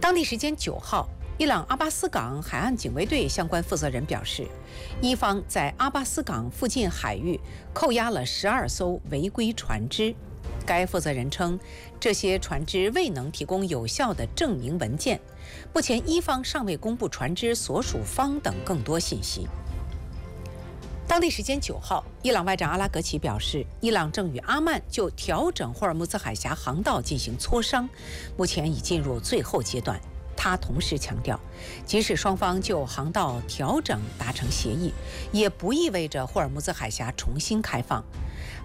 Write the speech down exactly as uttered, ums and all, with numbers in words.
当地时间九号，伊朗阿巴斯港海岸警卫队相关负责人表示，伊方在阿巴斯港附近海域扣押了十二艘违规船只。该负责人称，这些船只未能提供有效的证明文件。目前，伊方尚未公布船只所属方等更多信息。当地时间九号，伊朗外长阿拉格齐表示，伊朗正与阿曼就调整霍尔木兹海峡航道进行磋商，目前已进入最后阶段。他同时强调，即使双方就航道调整达成协议，也不意味着霍尔木兹海峡重新开放。